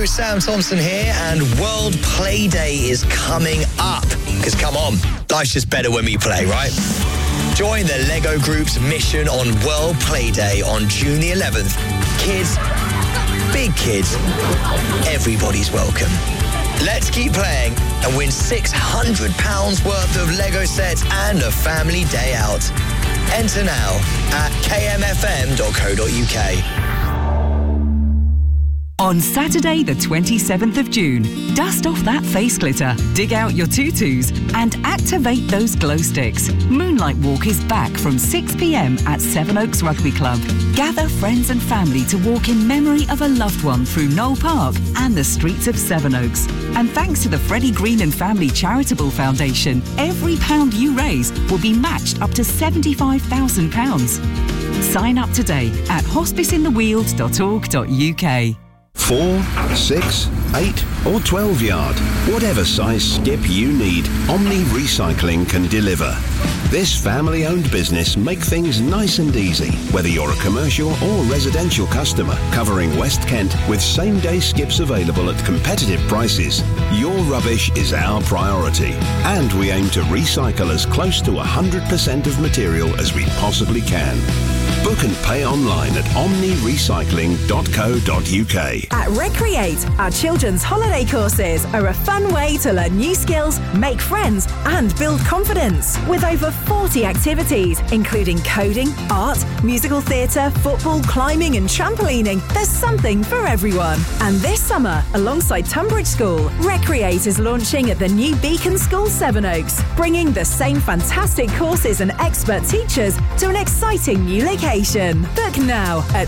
Sam Thompson here, and World Play Day is coming up. Because come on, life's just better when we play, right? Join the Lego Group's mission on World Play Day on June the 11th. Kids, big kids, everybody's welcome. Let's keep playing and win £600 worth of Lego sets and a family day out. Enter now at kmfm.co.uk. On Saturday, the 27th of June, dust off that face glitter, dig out your tutus, and activate those glow sticks. Moonlight Walk is back from 6 p.m. at Sevenoaks Rugby Club. Gather friends and family to walk in memory of a loved one through Knoll Park and the streets of Sevenoaks. And thanks to the Freddie Green and Family Charitable Foundation, every £1 you raise will be matched up to £75,000. Sign up today at hospiceintheweald.org.uk. 4, 6, 8 or 12 yard. Whatever size skip you need, Omni Recycling can deliver. This family-owned business make things nice and easy, whether you're a commercial or residential customer, covering West Kent with same-day skips available at competitive prices. Your rubbish is our priority, and we aim to recycle as close to 100% of material as we possibly can. Book and pay online at omnirecycling.co.uk. At Recreate, our children's holiday courses are a fun way to learn new skills, make friends and build confidence. With over 40 activities, including coding, art, musical theatre, football, climbing and trampolining, there's something for everyone. And this summer, alongside Tunbridge School, Recreate is launching at the new Beacon School Sevenoaks, bringing the same fantastic courses and expert teachers to an exciting new location. Book now at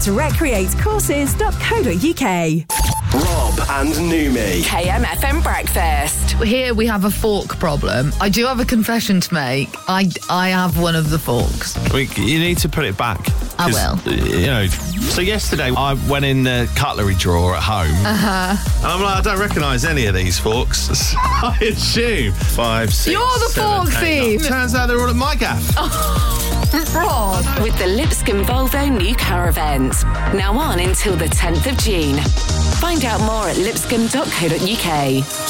recreatecourses.co.uk. Rob and Numi. KMFM Breakfast. Here we have a fork problem. I do have a confession to make. I have one of the forks. You need to put it back. I will. You know. So yesterday I went in the cutlery drawer at home. And I'm like, I don't recognise any of these forks. So I assume 5, 6, You're the 7, fork 8, thief. 9. Turns out they're all at my gaff. Rob. With the Lipscomb Volvo new car event. Now on until the 10th of June. Find out more at lipscomb.co.uk.